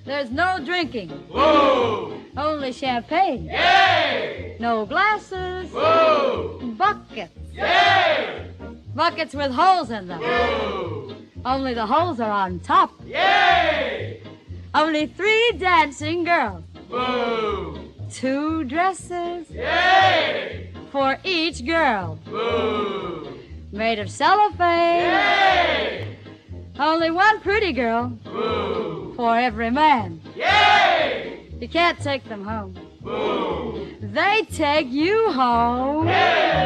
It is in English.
There's no drinking. Boo! Only champagne. Yay! No glasses. Boo! Buckets. Yay! Buckets with holes in them. Boo! Only the holes are on top. Yay! Only 3 dancing girls. Boo! 2 dresses Yay! for each girl. Boo! Made of cellophane. Yay! Only 1 pretty girl Boo! for every man. Yay! You can't take them home. Boo! They take you home. Yay!